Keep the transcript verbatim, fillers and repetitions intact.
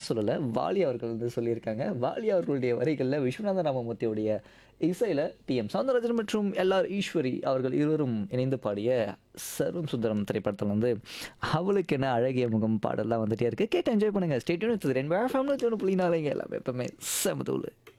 சொல்லல. வாலி அவர்கள் வந்து சொல்லியிருக்காங்க. வாலி அவர்களுடைய வரிகள்ல விஸ்வநாதன் ராமமூர்த்தியுடைய இசையில டி.எம். சௌந்தரராஜன் மற்றும் எல்.ஆர். ஈஸ்வரி அவர்கள் இருவரும் இணைந்து பாடிய சர்வம் சுந்தரம் திரைப்படத்துல வந்து அவளுக்கென அழகிய முகம் பாடல்லாம் வந்துட்டே இருக்கு. கேட்டு என்ஜாய் பண்ணுங்க. Stay tune with rainbow FM தொண்ணூறு புள்ளி நாலு எல்லாமே எப்பவுமே செம தூளு.